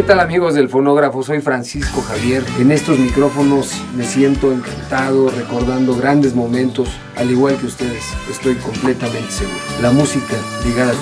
tal amigos del fonógrafo? Soy Francisco Javier. En estos micrófonos me siento encantado recordando grandes momentos, al igual que ustedes, estoy completamente seguro. La música ligada